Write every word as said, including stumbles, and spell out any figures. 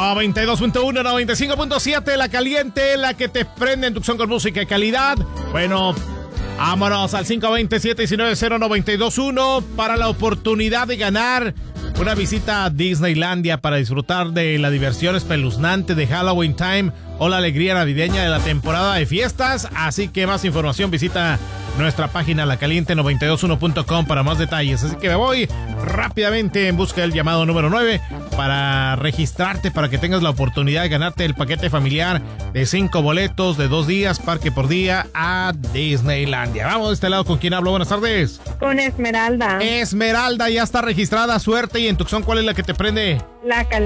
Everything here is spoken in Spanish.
noventa y dos punto uno, noventa y cinco punto siete, la caliente, la que te prende en Tucson con música de calidad. Bueno, vámonos al cinco dos cero, siete uno nueve, cero nueve dos uno para la oportunidad de ganar una visita a Disneylandia para disfrutar de la diversión espeluznante de Halloween Time o la alegría navideña de la temporada de fiestas. Así que más información, visita nuestra página la caliente noventa y dos uno punto com para más detalles. Así que me voy rápidamente en busca del llamado número nueve para registrarte, para que tengas la oportunidad de ganarte el paquete familiar de cinco boletos de dos días, parque por día a Disneylandia. Vamos de este lado, ¿con quién hablo? Buenas tardes. Con Esmeralda. Esmeralda ya está registrada, suerte. Y en Tucson, ¿cuál es la que te prende? La caliente.